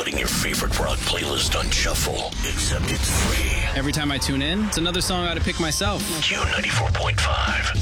putting your favorite rock playlist on shuffle, except it's free. Every time I tune in, it's another song I ought to pick myself. Q94.5.